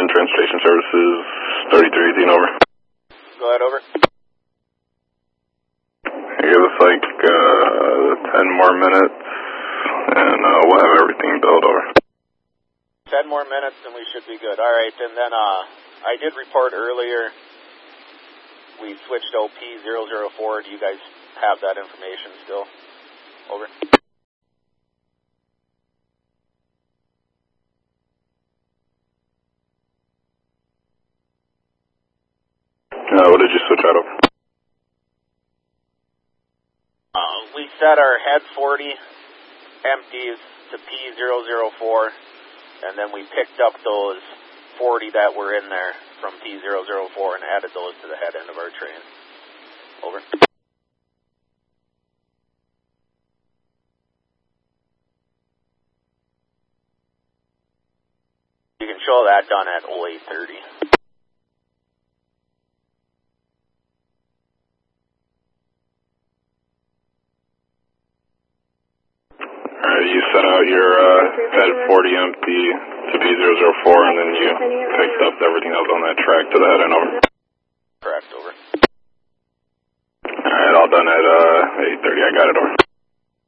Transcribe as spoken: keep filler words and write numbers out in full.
Transportation Services, thirty-three eighteen, over. Go ahead, over. Give us like uh, ten more minutes, and uh, we'll have everything built, over. ten more minutes and we should be good. All right, and then uh, I did report earlier we switched O P zero zero four. Do you guys have that information still? Over. Uh, what did you switch out of? Uh, we set our head forty empties to P zero zero four, and then we picked up those forty that were in there from P zero zero four and added those to the head end of our train. Over. You can show that done at oh eight thirty. Alright, you set out your uh, head forty empty to P zero zero four, and then you picked up everything else on that track to the head end, over.